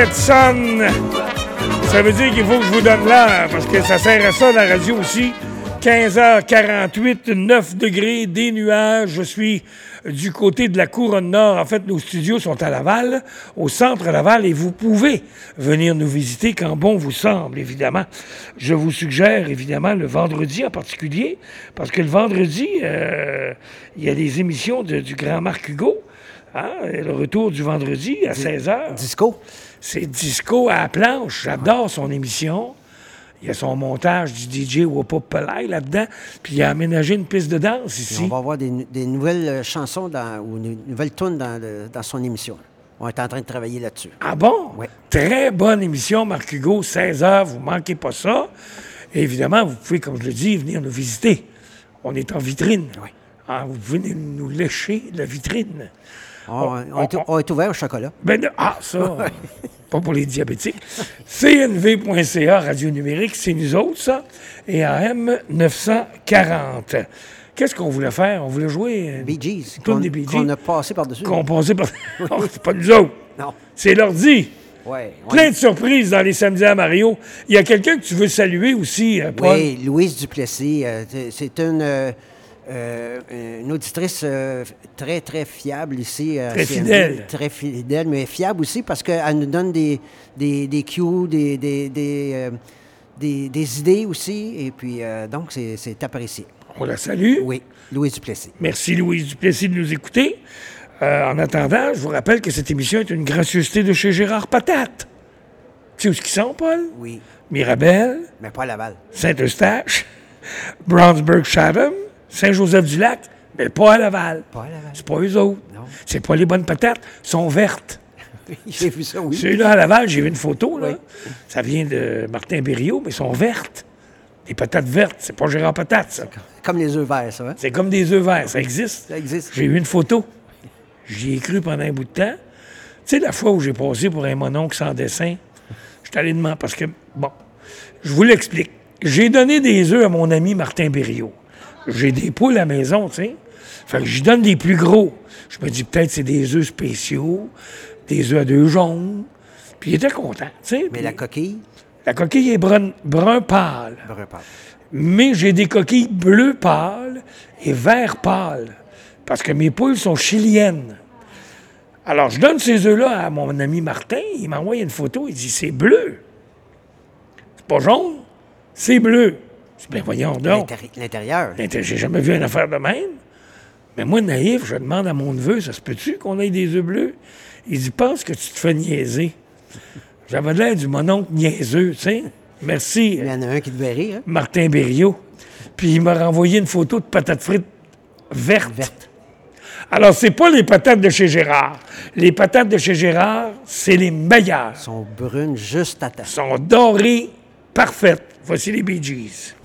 Sonne. Ça veut dire qu'il faut que je vous donne l'heure, parce que ça sert à ça, la radio aussi. 15h48, 9 degrés, des nuages. Je suis du côté de la Couronne Nord. En fait, nos studios sont à Laval, au centre Laval, et vous pouvez venir nous visiter quand bon vous semble, évidemment. Je vous suggère, évidemment, le vendredi en particulier, parce que le vendredi, il y a des émissions du Grand Marc Hugo. Hein? Le retour du vendredi à 16h. Disco. C'est Disco à la planche. J'adore son émission. Il y a son montage du DJ Wopop Pelay là-dedans. Puis il a aménagé une piste de danse ici. Et on va avoir des nouvelles chansons ou une nouvelle tune dans son émission. On est en train de travailler là-dessus. Ah bon? Oui. Très bonne émission, Marc Hugo, 16h. Vous ne manquez pas ça. Et évidemment, vous pouvez, comme je le dis, venir nous visiter. On est en vitrine. Oui. Ah, vous pouvez nous lécher la vitrine. On est ouvert au chocolat. Ça, pas pour les diabétiques. CNV.ca, Radio Numérique, c'est nous autres, ça. Et AM 940. Qu'est-ce qu'on voulait faire? On voulait jouer... Bee Gees. Des Bee Gees. Qu'on a passé par-dessus. Qu'on passait par... Oh, c'est pas nous autres. Non. C'est l'ordi. Ouais. Plein de surprises dans les samedis à Mario. Il y a quelqu'un que tu veux saluer aussi, Paul? Oui, Louise Duplessis. C'est une auditrice très, très fiable ici. Très fidèle. Très fidèle, mais fiable aussi parce qu'elle nous donne des cues, des idées aussi. Et puis, donc, c'est apprécié. On la salue. Oui, Louise Duplessis. Merci, Louise Duplessis, de nous écouter. En attendant, je vous rappelle que cette émission est une gracieuseté de chez Gérard Patate. Tu sais où ils sont, Paul? Oui. Mirabel. Mais pas à Laval. Saint-Eustache. Brownsburg-Chatham. Saint-Joseph-du-Lac. Mais pas à Laval. Pas à Laval. C'est pas eux autres. Non. C'est pas les bonnes patates. Elles sont vertes. J'ai vu ça, oui. Celui-là à Laval, j'ai vu une photo. Là. Oui. Ça vient de Martin Berriot, mais elles sont vertes. Des patates vertes. C'est pas Gérard Patate, ça. Comme les œufs verts, ça, hein? C'est comme des œufs verts. Ça existe. Ça existe. J'ai eu une photo. J'y ai cru pendant un bout de temps. Tu sais, la fois où j'ai passé pour un mononcle sans dessin, je suis allé demander parce que, bon, je vous l'explique. J'ai donné des œufs à mon ami Martin Berriot. J'ai des poules à la maison, tu sais. Fait que j'y donne des plus gros. Je me dis peut-être c'est des œufs spéciaux, des œufs à deux jaunes. Puis il était content, tu sais. Mais la coquille? La coquille est brun pâle. Brun pâle. Mais j'ai des coquilles bleu pâle et vert pâle. Parce que mes poules sont chiliennes. Alors, je donne ces œufs-là à mon ami Martin. Il m'envoie une photo. Il dit, c'est bleu. C'est pas jaune, c'est bleu. Je dis, bien, voyons donc. L'intérieur. J'ai jamais vu une affaire de même. Mais moi, naïf, je demande à mon neveu, ça se peut-tu qu'on ait des œufs bleus? Il dit, pense que tu te fais niaiser. J'avais l'air du mononcle niaiseux, tu sais. Merci. Il y en a un qui devait rire, hein? Martin Berriot. Puis il m'a renvoyé une photo de patates frites vertes. Alors, c'est pas les patates de chez Gérard. Les patates de chez Gérard, c'est les meilleures. Elles sont brunes juste à temps. Elles sont dorées, parfaites. Voici les Bee Gees.